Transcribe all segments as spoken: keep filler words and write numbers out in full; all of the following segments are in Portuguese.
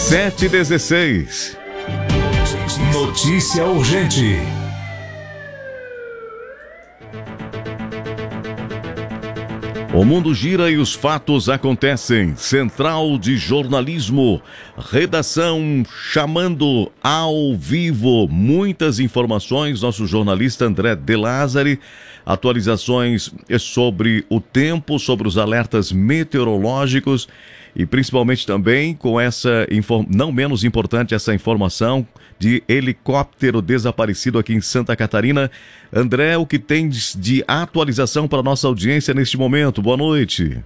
sete e dezesseis. Notícia urgente. O mundo gira e os fatos acontecem. Central de Jornalismo, redação chamando ao vivo. Muitas informações, nosso jornalista André De Lázari, atualizações sobre o tempo, sobre os alertas meteorológicos e principalmente também com essa, não menos importante, essa informação de helicóptero desaparecido aqui em Santa Catarina. André, o que tem de atualização para a nossa audiência neste momento? Boa noite.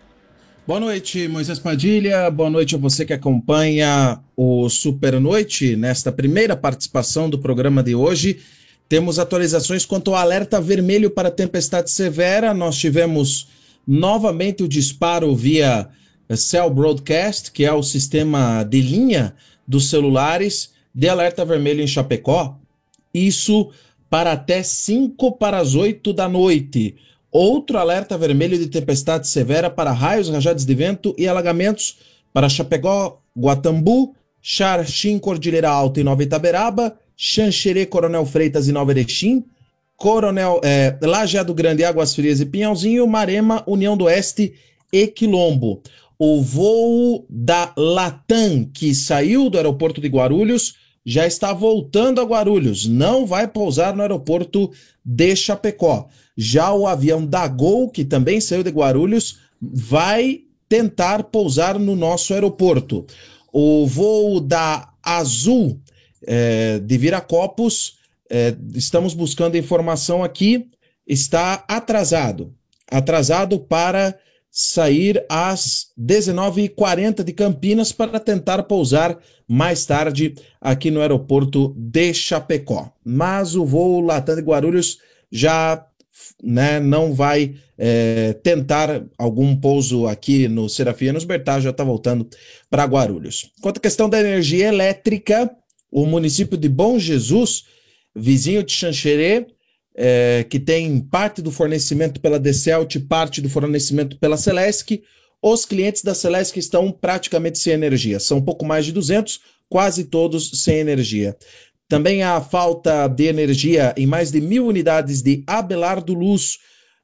Boa noite, Moisés Padilha. Boa noite a você que acompanha o Super Noite. Nesta primeira participação do programa de hoje, temos atualizações quanto ao alerta vermelho para tempestade severa. Nós tivemos novamente o disparo via Cell Broadcast, que é o sistema de linha dos celulares, de alerta vermelho em Chapecó. Isso para até cinco para as oito da noite. Outro alerta vermelho de tempestade severa para raios, rajadas de vento e alagamentos para Chapecó, Guatambu, Xaxim, Cordilheira Alta e Nova Itaberaba, Xanxerê, Coronel Freitas e Nova Erechim, Coronel, é, Lajeado Grande, Águas Frias e Pinhalzinho, Marema, União do Oeste e Quilombo. O voo da Latam, que saiu do aeroporto de Guarulhos, já está voltando a Guarulhos. Não vai pousar no aeroporto de Chapecó. Já o avião da Gol, que também saiu de Guarulhos, vai tentar pousar no nosso aeroporto. O voo da Azul, é, de Viracopos, é, estamos buscando informação aqui, está atrasado. Atrasado para sair às dezenove e quarenta de Campinas para tentar pousar mais tarde aqui no aeroporto de Chapecó. Mas o voo Latam de Guarulhos já, né, não vai é, tentar algum pouso aqui no Serafianos Bertá, já está voltando para Guarulhos. Quanto à questão da energia elétrica, o município de Bom Jesus, vizinho de Xanxerê, É, que tem parte do fornecimento pela Decelt, parte do fornecimento pela Celesc. Os clientes da Celesc estão praticamente sem energia. São um pouco mais de duzentos, quase todos sem energia. Também há falta de energia em mais de mil unidades de Abelardo Luz.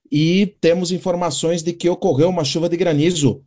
E temos informações de que ocorreu uma chuva de granizo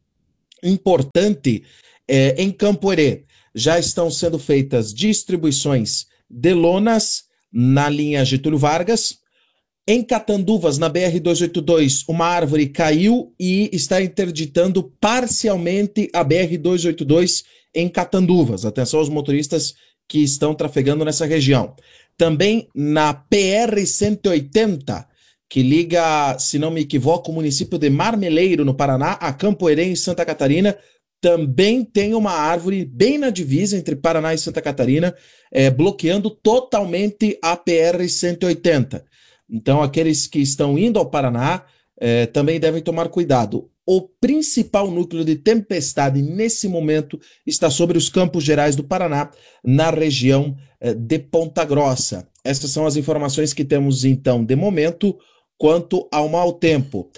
importante é, em Campoerê. Já estão sendo feitas distribuições de lonas na linha Getúlio Vargas. Em Catanduvas, na B R duzentos e oitenta e dois, uma árvore caiu e está interditando parcialmente a B R duzentos e oitenta e dois em Catanduvas. Atenção aos motoristas que estão trafegando nessa região. Também na P R cento e oitenta, que liga, se não me equivoco, o município de Marmeleiro, no Paraná, a Campoerê, em Santa Catarina, também tem uma árvore bem na divisa entre Paraná e Santa Catarina, é, bloqueando totalmente a P R cento e oitenta. Então, aqueles que estão indo ao Paraná eh, também devem tomar cuidado. O principal núcleo de tempestade nesse momento está sobre os Campos Gerais do Paraná, na região eh, de Ponta Grossa. Essas são as informações que temos, então, de momento, quanto ao mau tempo.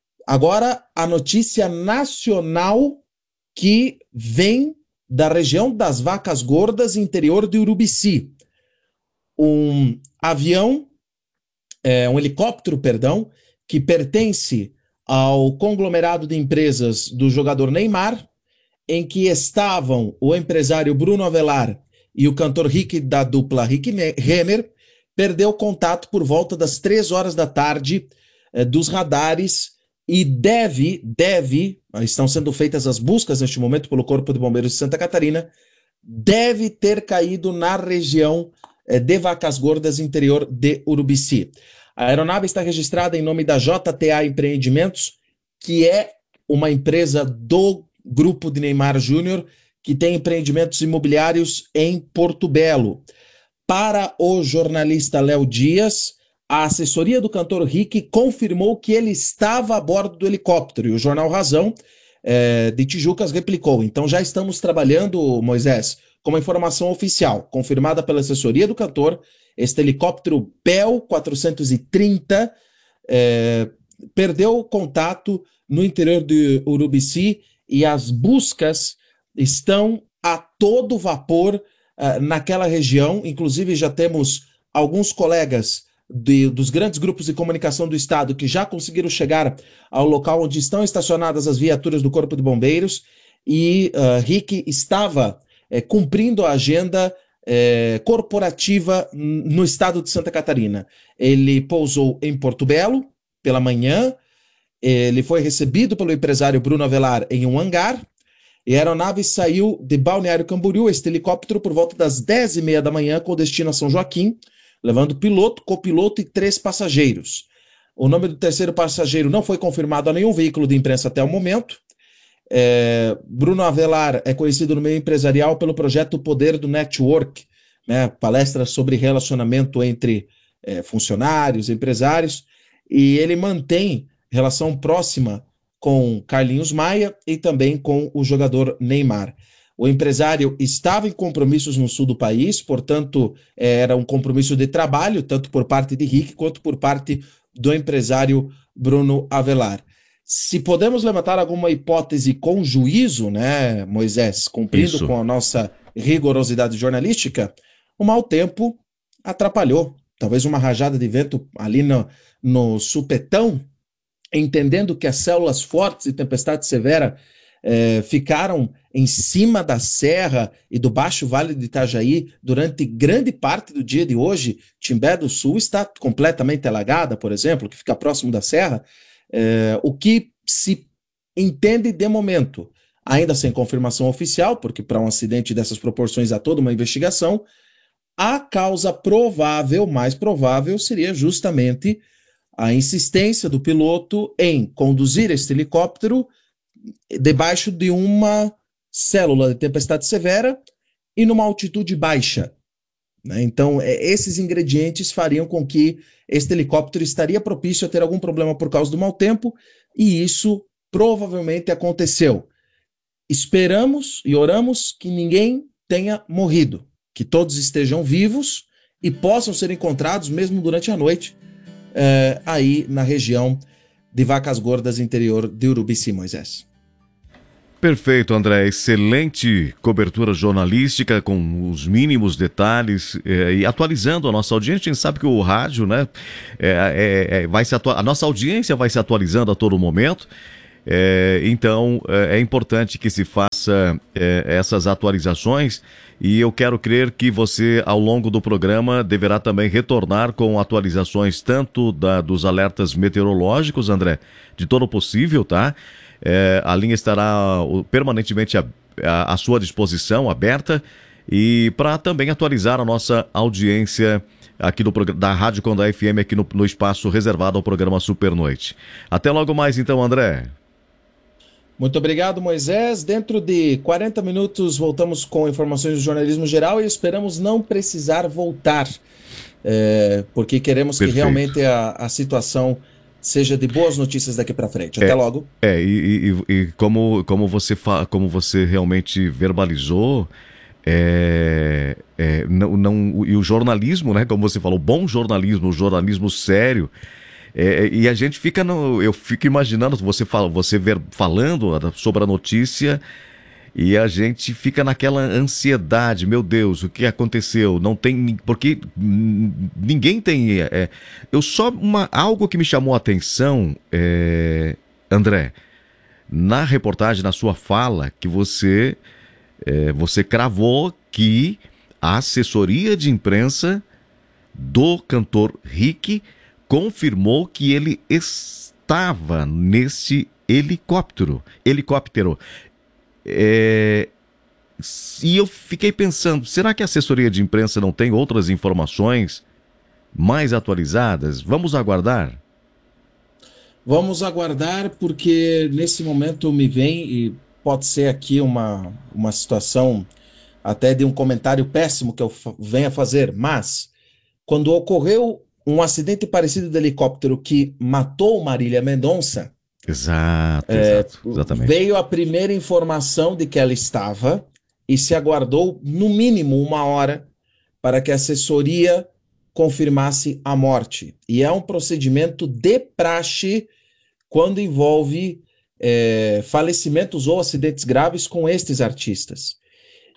Agora, a notícia nacional que vem da região das Vacas Gordas, interior de Urubici. Um avião É, um helicóptero, perdão, que pertence ao conglomerado de empresas do jogador Neymar, em que estavam o empresário Bruno Avelar e o cantor Rick, da dupla Rick Renner, perdeu contato por volta das três horas da tarde eh, dos radares e deve, deve, estão sendo feitas as buscas neste momento pelo Corpo de Bombeiros de Santa Catarina, deve ter caído na região de Vacas Gordas, interior de Urubici. A aeronave está registrada em nome da J T A Empreendimentos, que é uma empresa do grupo de Neymar Júnior, que tem empreendimentos imobiliários em Porto Belo. Para o jornalista Léo Dias, a assessoria do cantor Rick confirmou que ele estava a bordo do helicóptero, e o jornal Razão, é, de Tijucas, replicou. Então já estamos trabalhando, Moisés, com uma informação oficial, confirmada pela assessoria do cantor. Este helicóptero Bell quatrocentos e trinta é, perdeu contato no interior de Urubici e as buscas estão a todo vapor uh, naquela região. Inclusive já temos alguns colegas de, dos grandes grupos de comunicação do estado que já conseguiram chegar ao local onde estão estacionadas as viaturas do Corpo de Bombeiros, e uh, Rick estava eh, cumprindo a agenda eh, corporativa no estado de Santa Catarina. Ele pousou em Porto Belo pela manhã, ele foi recebido pelo empresário Bruno Avelar em um hangar, e a aeronave saiu de Balneário Camboriú, este helicóptero, por volta das dez e meia da manhã, com destino a São Joaquim, levando piloto, copiloto e três passageiros. O nome do terceiro passageiro não foi confirmado a nenhum veículo de imprensa até o momento. É, Bruno Avelar é conhecido no meio empresarial pelo projeto Poder do Network, né, palestras sobre relacionamento entre é, funcionários, empresários, e ele mantém relação próxima com Carlinhos Maia e também com o jogador Neymar. O empresário estava em compromissos no sul do país, portanto, era um compromisso de trabalho, tanto por parte de Rick quanto por parte do empresário Bruno Avelar. Se podemos levantar alguma hipótese com juízo, né, Moisés, cumprindo Isso. com a nossa rigorosidade jornalística, o mau tempo atrapalhou. Talvez uma rajada de vento ali no, no supetão, entendendo que as células fortes de tempestade severa eh, ficaram em cima da serra e do Baixo Vale de Itajaí durante grande parte do dia de hoje. Timbé do Sul está completamente alagada, por exemplo, que fica próximo da serra. É, o que se entende de momento, ainda sem confirmação oficial, porque para um acidente dessas proporções há toda uma investigação, a causa provável, mais provável, seria justamente a insistência do piloto em conduzir este helicóptero debaixo de uma célula de tempestade severa e numa altitude baixa. Né? Então, é, esses ingredientes fariam com que este helicóptero estaria propício a ter algum problema por causa do mau tempo, e isso provavelmente aconteceu. Esperamos e oramos que ninguém tenha morrido, que todos estejam vivos e possam ser encontrados mesmo durante a noite, é, aí na região de Vacas Gordas, interior de Urubici, Moisés. Perfeito, André. Excelente cobertura jornalística com os mínimos detalhes é, e atualizando a nossa audiência. A gente sabe que o rádio, né, é, é, é, vai se atua... a nossa audiência vai se atualizando a todo momento. É, então, é, é importante que se faça é, essas atualizações, e eu quero crer que você, ao longo do programa, deverá também retornar com atualizações tanto da, dos alertas meteorológicos, André, de todo o possível, tá? É, a linha estará permanentemente à, à sua disposição, aberta, e para também atualizar a nossa audiência aqui do, da Rádio Condá F M, aqui no, no espaço reservado ao programa Supernoite. Até logo mais então, André. Muito obrigado, Moisés. Dentro de quarenta minutos voltamos com informações do jornalismo geral e esperamos não precisar voltar, é, porque queremos Perfeito. que realmente a, a situação seja de boas notícias daqui para frente. Até é, logo. É, e, e, e como, como, você fa, como você realmente verbalizou, é, é, não, não, e o jornalismo, né, como você falou, bom jornalismo, o jornalismo sério, é, e a gente fica, no, eu fico imaginando você, fala, você ver, falando sobre a notícia, e a gente fica naquela ansiedade, meu Deus, o que aconteceu? Não tem, porque ninguém tem. É, eu só uma algo que me chamou a atenção, é, André, na reportagem, na sua fala, que você é, você cravou que a assessoria de imprensa do cantor Rick confirmou que ele estava nesse helicóptero, helicóptero. É... E eu fiquei pensando, será que a assessoria de imprensa não tem outras informações mais atualizadas? Vamos aguardar? Vamos aguardar, porque nesse momento me vem, e pode ser aqui uma, uma situação até de um comentário péssimo que eu venha fazer, mas quando ocorreu um acidente parecido de helicóptero que matou Marília Mendonça, Exato, é, exato, exatamente. veio a primeira informação de que ela estava e se aguardou no mínimo uma hora para que a assessoria confirmasse a morte. E é um procedimento de praxe quando envolve é, falecimentos ou acidentes graves com estes artistas.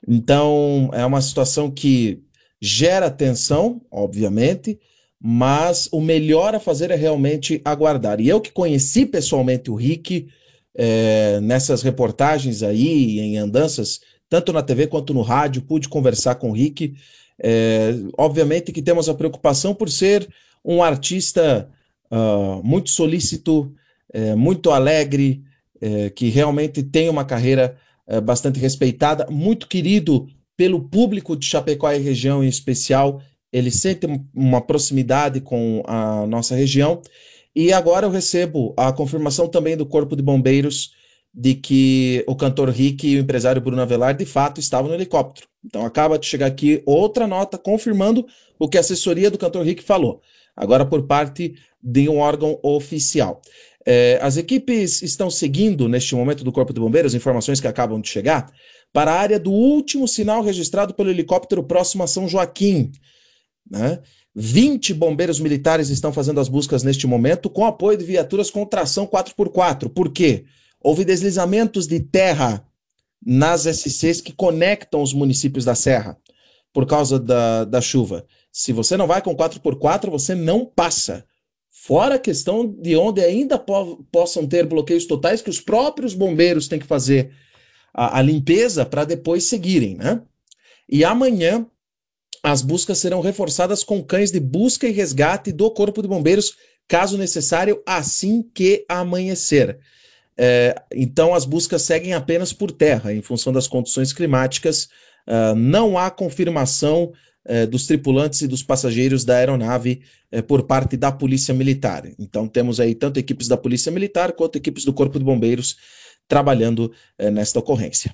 Então, é uma situação que gera tensão, obviamente, mas o melhor a fazer é realmente aguardar. E eu que conheci pessoalmente o Rick, é, nessas reportagens aí, em andanças, tanto na T V quanto no rádio, pude conversar com o Rick. É, obviamente que temos a preocupação por ser um artista uh, muito solícito, é, muito alegre, é, que realmente tem uma carreira é, bastante respeitada, muito querido pelo público de Chapecó e região em especial. Ele sente uma proximidade com a nossa região. E agora eu recebo a confirmação também do Corpo de Bombeiros de que o cantor Rick e o empresário Bruno Avelar de fato estavam no helicóptero. Então acaba de chegar aqui outra nota confirmando o que a assessoria do cantor Rick falou, agora por parte de um órgão oficial. É, as equipes estão seguindo, neste momento do Corpo de Bombeiros, informações que acabam de chegar, para a área do último sinal registrado pelo helicóptero próximo a São Joaquim, né? vinte bombeiros militares estão fazendo as buscas neste momento, com apoio de viaturas com tração quatro por quatro. Por quê? Houve deslizamentos de terra nas S Cs que conectam os municípios da Serra, por causa da, da chuva. Se você não vai com quatro por quatro, você não passa. Fora a questão de onde ainda po- possam ter bloqueios totais, que os próprios bombeiros têm que fazer a, a limpeza para depois seguirem, né? E amanhã as buscas serão reforçadas com cães de busca e resgate do Corpo de Bombeiros, caso necessário, assim que amanhecer. É, então as buscas seguem apenas por terra, em função das condições climáticas. Uh, não há confirmação uh, dos tripulantes e dos passageiros da aeronave uh, por parte da Polícia Militar. Então temos aí tanto equipes da Polícia Militar quanto equipes do Corpo de Bombeiros trabalhando uh, nesta ocorrência.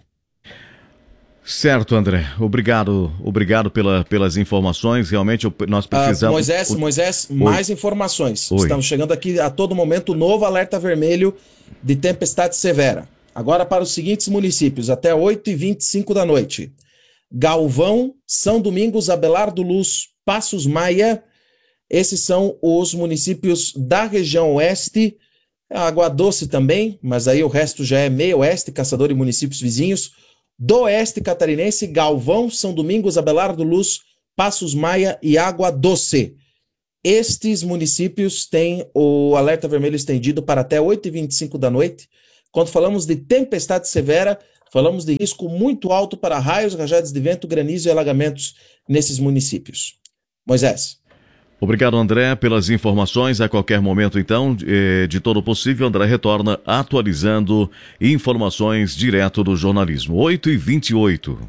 Certo, André. Obrigado, obrigado pela, pelas informações. Realmente eu, nós precisamos... Uh, Moisés, o... Moisés, Oi. mais informações. Oi. Estamos chegando aqui a todo momento, novo alerta vermelho de tempestade severa. Agora para os seguintes municípios, até oito e vinte e cinco da noite. Galvão, São Domingos, Abelardo Luz, Passos Maia. Esses são os municípios da região oeste. Água Doce também, mas aí o resto já é meio oeste, Caçador e municípios vizinhos. Do oeste catarinense, Galvão, São Domingos, Abelardo Luz, Passos Maia e Água Doce. Estes municípios têm o alerta vermelho estendido para até oito e vinte e cinco da noite. Quando falamos de tempestade severa, falamos de risco muito alto para raios, rajadas de vento, granizo e alagamentos nesses municípios. Moisés. Obrigado, André, pelas informações. A qualquer momento, então, de todo possível, André retorna atualizando informações direto do jornalismo. oito e vinte e oito.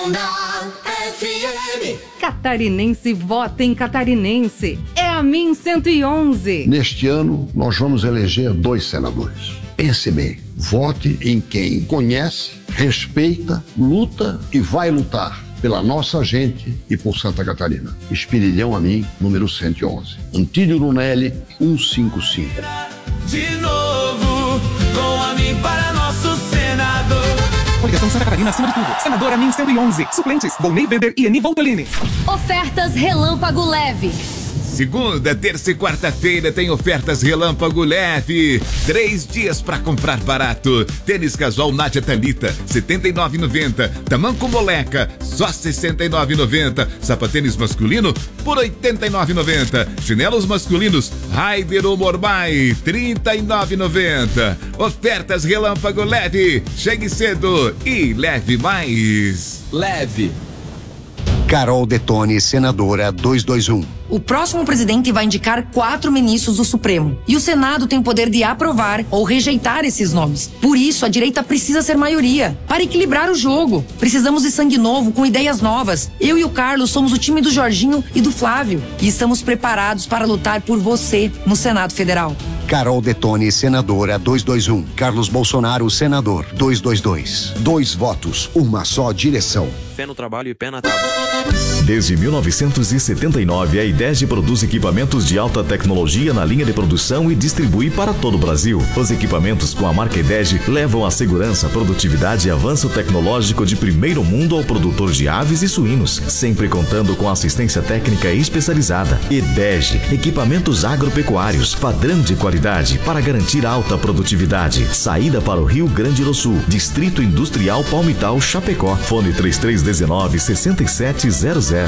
F M. Catarinense vota em catarinense. É a Min cento e onze. Neste ano, nós vamos eleger dois senadores. Pense bem, vote em quem conhece, respeita, luta e vai lutar pela nossa gente e por Santa Catarina. Espinilhão a mim, número cento e onze. Antílio Lunelli, cento e cinquenta e cinco. De novo, com a mim para nosso senador. Coligação Santa Catarina acima de tudo. Senadora Min cento e onze. Suplentes, Volney Weber e Eni Voltolini. Ofertas Relâmpago Leve. Segunda, terça e quarta-feira tem ofertas Relâmpago Leve. Três dias para comprar barato. Tênis casual Nádia Thalita, setenta e nove reais e noventa centavos. Tamanco Moleca, só sessenta e nove reais e noventa centavos. Sapatênis masculino, por oitenta e nove reais e noventa centavos. Chinelos masculinos, Raider ou Mormai, trinta e nove reais e noventa centavos. Ofertas Relâmpago Leve. Chegue cedo e leve mais. Leve. Carol Detone, senadora duzentos e vinte e um. O próximo presidente vai indicar quatro ministros do Supremo. E o Senado tem o poder de aprovar ou rejeitar esses nomes. Por isso, a direita precisa ser maioria. Para equilibrar o jogo. Precisamos de sangue novo, com ideias novas. Eu e o Carlos somos o time do Jorginho e do Flávio. E estamos preparados para lutar por você no Senado Federal. Carol Detone, senadora duzentos e vinte e um. Carlos Bolsonaro, senador duzentos e vinte e dois. Dois votos, uma só direção. Pé no trabalho e pé na tábua. Desde mil novecentos e setenta e nove, a IDESG produz equipamentos de alta tecnologia na linha de produção e distribui para todo o Brasil. Os equipamentos com a marca IDESG levam a segurança, produtividade e avanço tecnológico de primeiro mundo ao produtor de aves e suínos, sempre contando com assistência técnica especializada. IDESG, equipamentos agropecuários, padrão de qualidade para garantir alta produtividade. Saída para o Rio Grande do Sul, Distrito Industrial Palmital, Chapecó. Fone três três dezenove, sessenta e sete zero zero.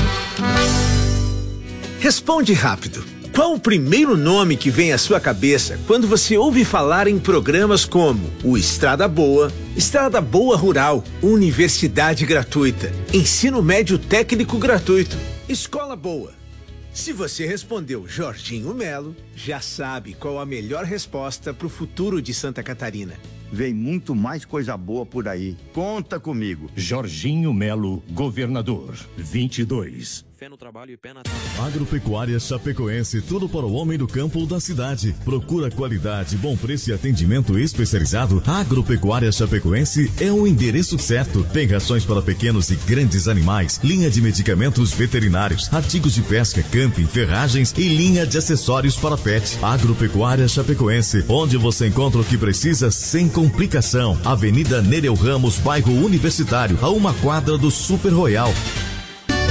Responde rápido. Qual o primeiro nome que vem à sua cabeça quando você ouve falar em programas como o Estrada Boa, Estrada Boa Rural, Universidade Gratuita, Ensino Médio Técnico Gratuito, Escola Boa? Se você respondeu Jorginho Melo, já sabe qual a melhor resposta para o futuro de Santa Catarina. Vem muito mais coisa boa por aí. Conta comigo. Jorginho Melo, governador, vinte e dois. Fé no trabalho e pé na... Agropecuária Chapecoense, tudo para o homem do campo ou da cidade. Procura qualidade, bom preço e atendimento especializado. Agropecuária Chapecoense é o endereço certo. Tem rações para pequenos e grandes animais, linha de medicamentos veterinários, artigos de pesca, camping, ferragens e linha de acessórios para pet. Agropecuária Chapecoense, onde você encontra o que precisa sem complicação. Avenida Nereu Ramos, bairro Universitário, a uma quadra do Super Royal.